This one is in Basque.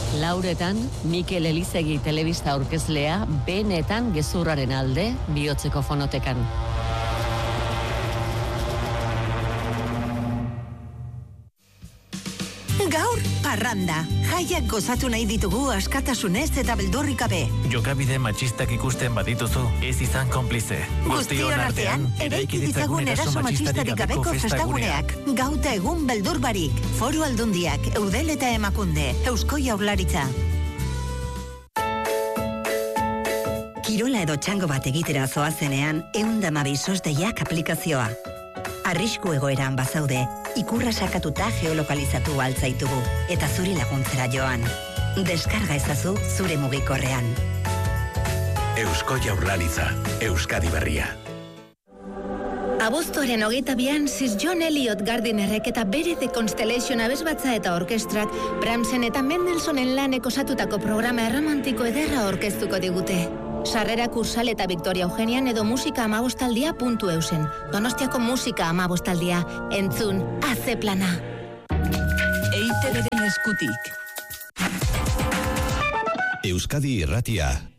Lauretan, Mikel Elizegi telebista aurkezlea benetan gezurraren alde bihotzeko fonotekan. Gaur, parranda. Jaiak gozatu nahi ditugu askatasunez eta beldurrik gabe. Jokabide matxistak ikusten badituzu, ez izan konplize. Guztion artean, eraiki ditzagun eraso matxistarik gabeko festaguneak. Gauta egun beldur barik. Foru Aldundiak, Eudel eta Emakunde, Eusko Jaurlaritza. Kirola edo txango bat egitera zoazenean, 112 SOS-deiak aplikazioa. Arrisku egoeran bazaude, ikurra sakatuta geolokalizatu altzaitugu, eta zuri laguntzera joan. Deskarga ezazu zure mugikorrean. Eusko Jaurlaritza, Euskadi Berria. Abuztuaren 22an, Sir John Eliot Gardinerrek eta bere The Constellation abesbatza eta orkestrak Brahmsen eta Mendelsonen lanek osatutako programa erromantiko ederra orkestuko digute. Sarrerak Ursal eta Victoria Eugenian edo musika15taldia.eusen. Donostiako musika 15taldia. Entzun, AC plana. EITB-den eskutik. Euskadi Irratia.